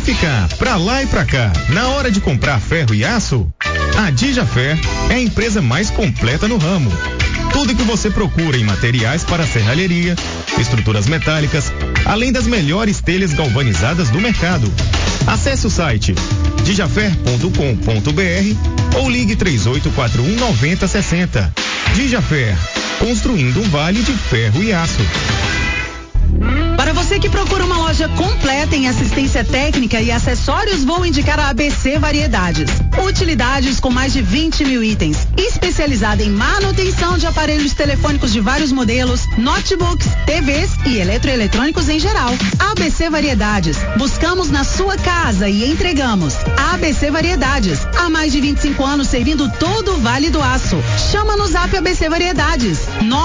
ficar pra lá e pra cá na hora de comprar ferro e aço? A Dijafer é a empresa mais completa no ramo. Tudo que você procura em materiais para serralheria, estruturas metálicas, além das melhores telhas galvanizadas do mercado. Acesse o site dijafer.com.br ou ligue 3841-9060. Dijafer, construindo um vale de ferro e aço. Para você que procura uma loja completa em assistência técnica e acessórios, vou indicar a ABC Variedades. Utilidades com mais de 20 mil itens. Especializada em manutenção de aparelhos telefônicos de vários modelos, notebooks, TVs e eletroeletrônicos em geral. ABC Variedades. Buscamos na sua casa e entregamos. ABC Variedades. Há mais de 25 anos servindo todo o Vale do Aço. Chama no Zap ABC Variedades.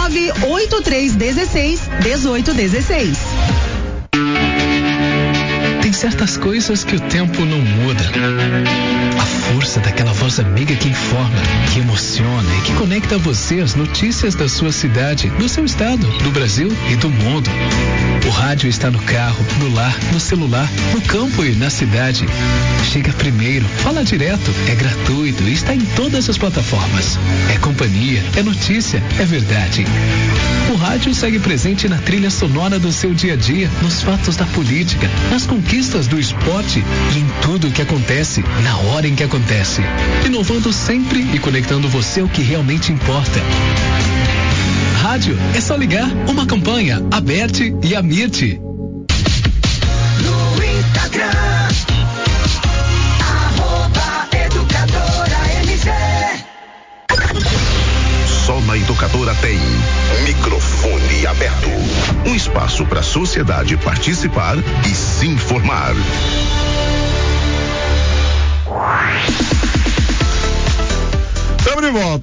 98316-1816. Tem certas coisas que o tempo não muda. A força daquela voz amiga que informa, que emociona e que conecta você às notícias da sua cidade, do seu estado, do Brasil e do mundo. O rádio está no carro, no lar, no celular, no campo e na cidade. Chega primeiro, fala direto, é gratuito e está em todas as plataformas. É companhia, é notícia, é verdade. O rádio segue presente na trilha sonora do seu dia a dia, nos fatos da política, nas conquistas do esporte e em tudo o que acontece, na hora em que acontece. Inovando sempre e conectando você ao que realmente importa. Rádio é só ligar. Uma campanha, Aberte e Amirte. No Instagram, @educadora-mz. Só na Educadora tem microfone aberto. Um espaço para a sociedade participar e se informar. Estamos de volta,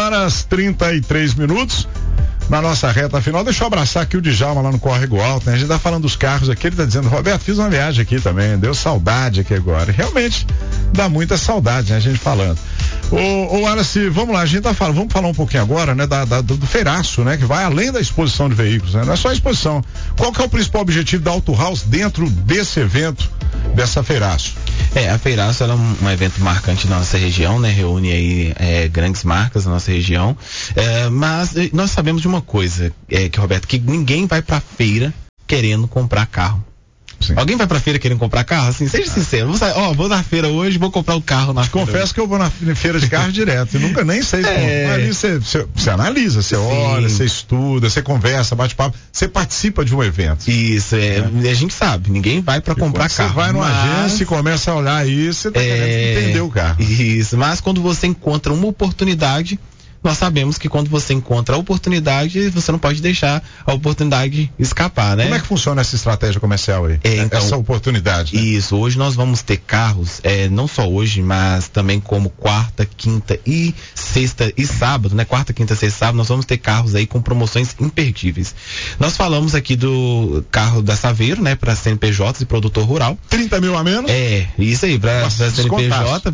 11h33. Na nossa reta final, deixa eu abraçar aqui o Djalma lá no Córrego Alto, né? A gente tá falando dos carros aqui, ele tá dizendo, Roberto, fiz uma viagem aqui também, deu saudade aqui agora. E realmente, dá muita saudade, né? A gente falando. Ô Wallace, vamos lá, a gente tá falando, vamos falar um pouquinho agora, né? Do feiraço, né? Que vai além da exposição de veículos, né? Não é só a exposição. Qual que é o principal objetivo da Auto House dentro desse evento, dessa feiraço? A Feiraço ela é um evento marcante na nossa região, né? Reúne aí grandes marcas da nossa região, mas nós sabemos de uma coisa, Roberto, que ninguém vai pra feira querendo comprar carro. Sim. Alguém vai pra feira querendo comprar carro? Assim, seja sincero. Vou na feira hoje, vou comprar o carro na feira. Confesso que eu vou na feira de carro direto. Eu nunca nem sei. Mas ali você analisa, você olha, você estuda, você conversa, bate papo, você participa de um evento. Isso, a gente sabe, ninguém vai pra comprar carro. Você vai numa agência e começa a olhar aí, você tá querendo entender o carro. Isso, mas quando você encontra uma oportunidade, nós sabemos que quando você encontra a oportunidade, você não pode deixar a oportunidade escapar, né? Como é que funciona essa estratégia comercial aí? Então, essa oportunidade, né? Isso, hoje nós vamos ter carros, não só hoje, mas também como quarta, quinta e sexta e sábado, né? Quarta, quinta, sexta e sábado, nós vamos ter carros aí com promoções imperdíveis. Nós falamos aqui do carro da Saveiro, né? Para CNPJ e produtor rural. 30 mil a menos? Isso aí, para CNPJ,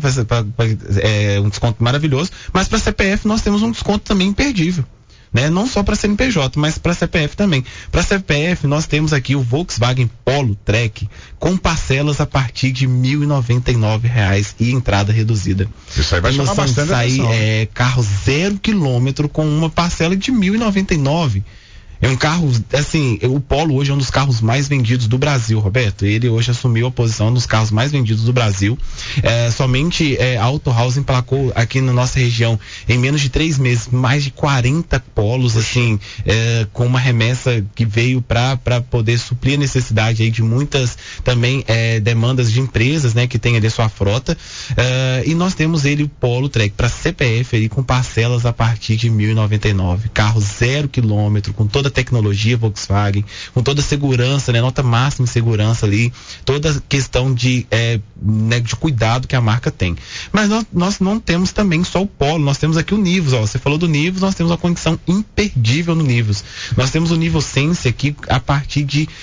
um desconto maravilhoso, mas para CPF nós temos um desconto também imperdível, né? Não só para CNPJ, mas para CPF também. Para CPF nós temos aqui o Volkswagen Polo Trek com parcelas a partir de R$ 1.099 e entrada reduzida. Isso aí vai chamar bastante atenção. Carro 0 km com uma parcela de R$ 1.099. É um carro, assim, o Polo hoje é um dos carros mais vendidos do Brasil, Roberto. Ele hoje assumiu a posição dos carros mais vendidos do Brasil. Somente a Auto House emplacou aqui na nossa região, em menos de 3 meses, mais de 40 polos, assim, com uma remessa que veio para poder suprir a necessidade aí de muitas também demandas de empresas, né, que tem ali a sua frota. E nós temos ele, o Polo Trek, para CPF aí, com parcelas a partir de R$ 1.099. Carro 0 km, com toda a tecnologia Volkswagen, com toda a segurança, né, nota máxima de segurança ali, toda a questão de cuidado que a marca tem. Mas nós não temos também só o Polo, nós temos aqui o Nivus, você falou do Nivus, nós temos uma condição imperdível no Nivus. Nós temos o Nivus Sense aqui a partir de R$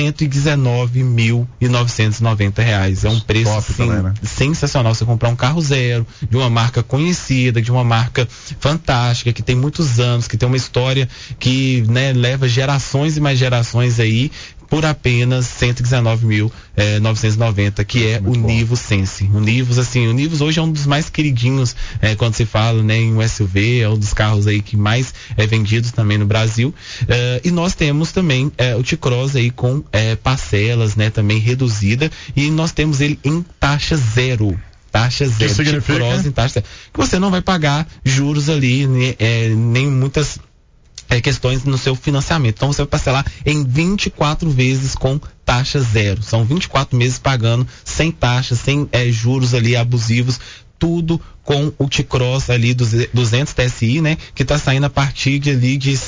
119.990. É um preço assim, também, né? Sensacional. Você comprar um carro zero, de uma marca conhecida, de uma marca fantástica, que tem muitos anos, que tem uma história que, né, leva gerações e mais gerações aí, por apenas 119.990, que é o Nivus Sense. O Nivus, assim, o Nivus hoje é um dos mais queridinhos quando se fala, né, em SUV, é um dos carros aí que mais é vendidos também no Brasil. E nós temos também o T-Cross aí com parcelas, né, também reduzida, e nós temos ele em taxa zero. Taxa zero, T-Cross em taxa zero. Que você não vai pagar juros ali, nem muitas questões no seu financiamento. Então você vai parcelar em 24 vezes com taxa zero. São 24 meses pagando sem taxa, sem juros ali abusivos, tudo com o T-Cross ali 200 TSI, né? Que tá saindo a partir de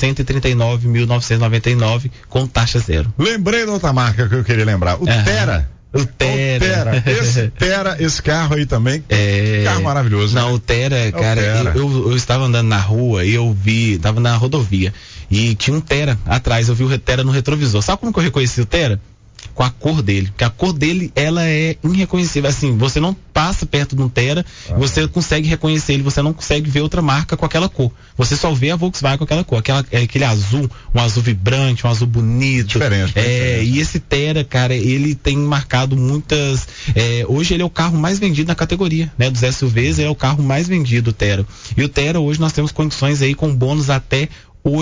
139.999 com taxa zero. Lembrei da outra marca que eu queria lembrar, o Tera. O Tera. Esse carro aí também, carro maravilhoso. Não, né? O Tera, cara, eu estava andando na rua e eu tava na rodovia e tinha um Tera atrás, eu vi o Tera no retrovisor. Sabe como que eu reconheci o Tera? Com a cor dele, porque a cor dele, ela é irreconhecível, assim, você não passa perto de um Tera, você consegue reconhecer ele, você não consegue ver outra marca com aquela cor, você só vê a Volkswagen com aquela cor, aquele azul, um azul vibrante, um azul bonito. Diferente. E esse Tera, cara, ele tem marcado muitas, hoje ele é o carro mais vendido na categoria, né, dos SUVs, ele é o carro mais vendido, o Tera, e o Tera hoje nós temos condições aí com bônus até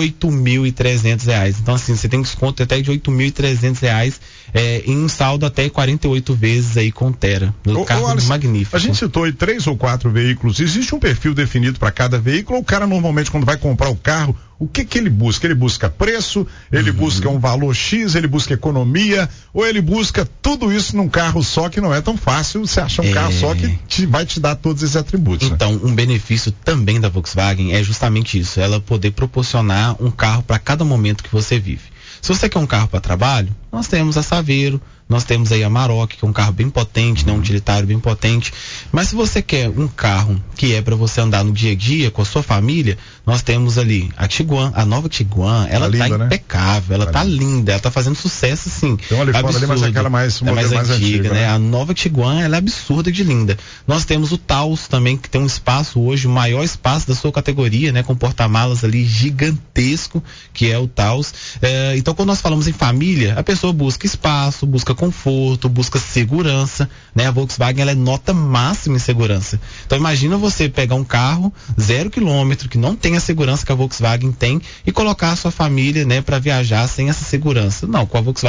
R$8.300. Então, assim, você tem desconto até de R$8.300 em um saldo até 48 vezes aí com Tera. Carro magnífico. A gente citou aí 3 ou 4 veículos. Existe um perfil definido para cada veículo? Ou o cara normalmente, quando vai comprar o carro, o que ele busca? Ele busca preço, ele busca um valor X, ele busca economia, ou ele busca tudo isso num carro só, que não é tão fácil você achar um carro só que vai te dar todos esses atributos. Então, né? Um benefício também da Volkswagen é justamente isso, ela poder proporcionar um carro para cada momento que você vive. Se você quer um carro para trabalho, nós temos a Saveiro, nós temos aí a Maroc, que é um carro bem potente, né, um utilitário bem potente. Mas se você quer um carro que é para você andar no dia a dia com a sua família, nós temos ali a Tiguan, a nova Tiguan, ela tá impecável, ela tá linda, ela tá fazendo sucesso, assim. Tem uma ali fora ali, mas aquela mais antiga, né? A nova Tiguan, ela é absurda de linda. Nós temos o Taos também, que tem um espaço hoje, o maior espaço da sua categoria, né, com porta-malas ali gigantesco, que é o Taos. Então, quando nós falamos em família, a pessoa busca espaço, busca conforto, busca segurança, né? A Volkswagen, ela é nota máxima em segurança. Então imagina você pegar um carro 0 km, que não tem a segurança que a Volkswagen tem, e colocar a sua família, né, para viajar sem essa segurança. Não, com a Volkswagen